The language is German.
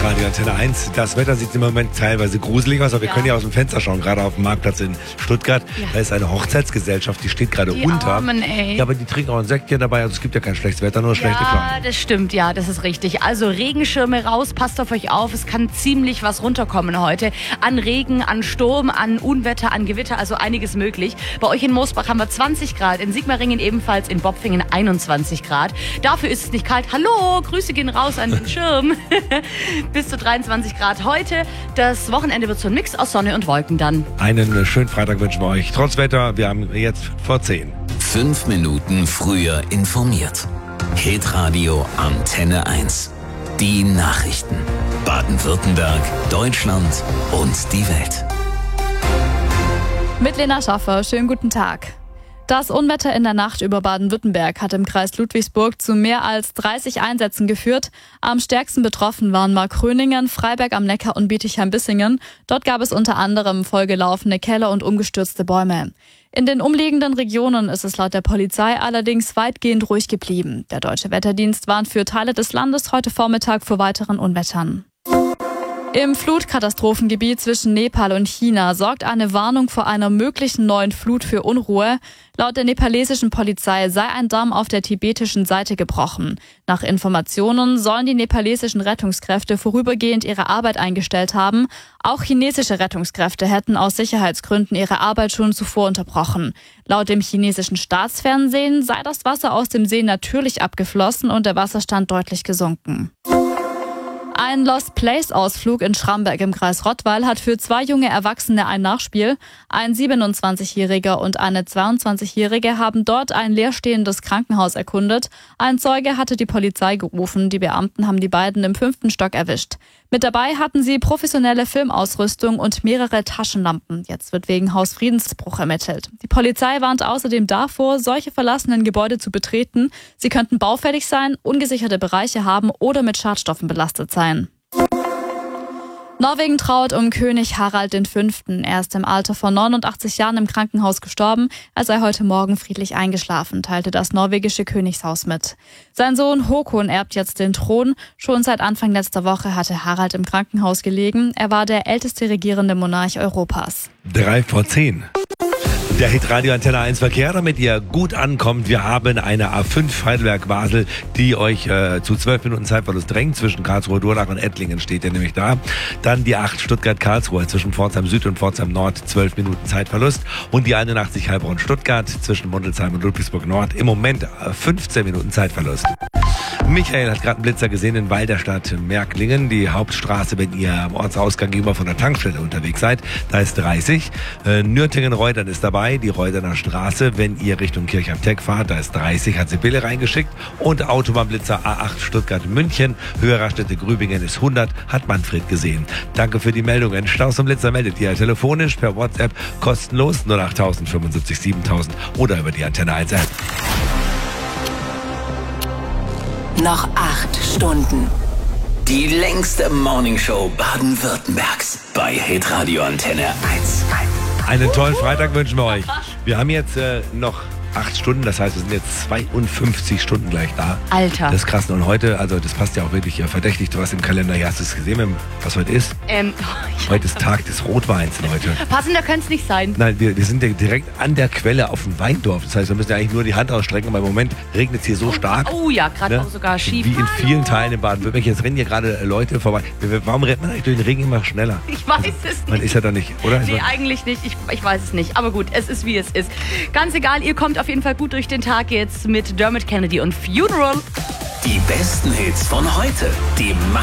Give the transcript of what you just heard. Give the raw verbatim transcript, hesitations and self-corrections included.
Hitradio Antenne eins. Das Wetter sieht im Moment teilweise gruselig aus, aber wir Ja. können ja aus dem Fenster schauen, gerade auf dem Marktplatz in Stuttgart. Ja. Da ist eine Hochzeitsgesellschaft, die steht gerade Die unter. Armen, ey. Ja, aber die trinken auch ein Säckchen dabei, also es gibt ja kein schlechtes Wetter, nur schlechte Ja, Kleidung. das stimmt, ja, das ist richtig. Also Regenschirme raus, passt auf euch auf. Es kann ziemlich was runterkommen heute. An Regen, an Sturm, an Unwetter, an Gewitter, also einiges möglich. Bei euch in Moosbach haben wir zwanzig Grad, in Sigmaringen ebenfalls, in Bopfingen einundzwanzig Grad. Dafür ist es nicht kalt. Hallo, Grüße gehen raus an den Schirm. Bis zu dreiundzwanzig Grad heute. Das Wochenende wird so ein Mix aus Sonne und Wolken dann. Einen schönen Freitag wünschen wir euch. Trotz Wetter, wir haben jetzt vor zehn. Fünf Minuten früher informiert. Hitradio Antenne eins. Die Nachrichten. Baden-Württemberg, Deutschland und die Welt. Mit Lena Schaffer, schönen guten Tag. Das Unwetter in der Nacht über Baden-Württemberg hat im Kreis Ludwigsburg zu mehr als dreißig Einsätzen geführt. Am stärksten betroffen waren Markgröningen, Freiberg am Neckar und Bietigheim-Bissingen. Dort gab es unter anderem vollgelaufene Keller und umgestürzte Bäume. In den umliegenden Regionen ist es laut der Polizei allerdings weitgehend ruhig geblieben. Der Deutsche Wetterdienst warnt für Teile des Landes heute Vormittag vor weiteren Unwettern. Im Flutkatastrophengebiet zwischen Nepal und China sorgt eine Warnung vor einer möglichen neuen Flut für Unruhe. Laut der nepalesischen Polizei sei ein Damm auf der tibetischen Seite gebrochen. Nach Informationen sollen die nepalesischen Rettungskräfte vorübergehend ihre Arbeit eingestellt haben. Auch chinesische Rettungskräfte hätten aus Sicherheitsgründen ihre Arbeit schon zuvor unterbrochen. Laut dem chinesischen Staatsfernsehen sei das Wasser aus dem See natürlich abgeflossen und der Wasserstand deutlich gesunken. Ein Lost-Place-Ausflug in Schramberg im Kreis Rottweil hat für zwei junge Erwachsene ein Nachspiel. Ein siebenundzwanzigjähriger und eine zweiundzwanzigjährige haben dort ein leerstehendes Krankenhaus erkundet. Ein Zeuge hatte die Polizei gerufen. Die Beamten haben die beiden im fünften Stock erwischt. Mit dabei hatten sie professionelle Filmausrüstung und mehrere Taschenlampen. Jetzt wird wegen Hausfriedensbruch ermittelt. Die Polizei warnt außerdem davor, solche verlassenen Gebäude zu betreten. Sie könnten baufällig sein, ungesicherte Bereiche haben oder mit Schadstoffen belastet sein. Norwegen trauert um König Harald der Fünfte. Er ist im Alter von neunundachtzig Jahren im Krankenhaus gestorben. Er sei heute Morgen friedlich eingeschlafen, teilte das norwegische Königshaus mit. Sein Sohn Håkon erbt jetzt den Thron. Schon seit Anfang letzter Woche hatte Harald im Krankenhaus gelegen. Er war der älteste regierende Monarch Europas. Drei vor zehn. Der Hitradio Antenne eins Verkehr, damit ihr gut ankommt. Wir haben eine A fünf Heidelberg-Basel, die euch äh, zu zwölf Minuten Zeitverlust drängt. Zwischen Karlsruhe-Durlach und Ettlingen steht ihr nämlich da. Dann die acht Stuttgart-Karlsruhe zwischen Pforzheim Süd und Pforzheim Nord, zwölf Minuten Zeitverlust. Und die einundachtzig Heilbronn-Stuttgart zwischen Mundelsheim und Ludwigsburg Nord im Moment äh, fünfzehn Minuten Zeitverlust. Michael hat gerade einen Blitzer gesehen in Walderstadt Märklingen, die Hauptstraße, wenn ihr am Ortsausgang gegenüber von der Tankstelle unterwegs seid. Da ist dreißig. Äh, Nürtingen-Reutern ist dabei, die Reuterner Straße, wenn ihr Richtung Kirch am Teck fahrt, da ist dreißig, hat Sibylle reingeschickt. Und Autobahnblitzer A acht Stuttgart-München, Höherraststätte Grübingen ist hundert, hat Manfred gesehen. Danke für die Meldungen. Staus und Blitzer meldet ihr telefonisch per WhatsApp kostenlos null acht fünfundsiebzig siebentausend oder über die Antenne eins App. Noch acht Stunden. Die längste Morningshow Baden-Württembergs bei Hitradio Antenne eins. Einen tollen Freitag wünschen wir euch. Wir haben jetzt äh, noch acht Stunden, das heißt, wir sind jetzt zweiundfünfzig Stunden gleich da. Alter. Das ist krass. Und heute, also das passt ja auch wirklich äh, verdächtig, du hast im Kalender, hier hast du es gesehen, was heute ist? Ähm, Heute ist Tag des Rotweins, Leute. Passender könnte es nicht sein. Nein, wir, wir sind ja direkt an der Quelle auf dem Weindorf. Das heißt, wir müssen ja eigentlich nur die Hand ausstrecken, aber im Moment regnet es hier so stark. Oh ja, gerade ne? auch sogar schief. Wie in Hallo. vielen Teilen in Baden-Württemberg. Jetzt rennen hier gerade Leute vorbei. Warum rennt man eigentlich durch den Regen immer schneller? Ich weiß es Man nicht. ist ja da nicht, oder? Nee, eigentlich nicht. Ich, ich weiß es nicht. Aber gut, es ist wie es ist. Ganz egal, ihr kommt auf jeden Fall gut durch den Tag jetzt mit Dermot Kennedy und Funeral. Die besten Hits von heute. Die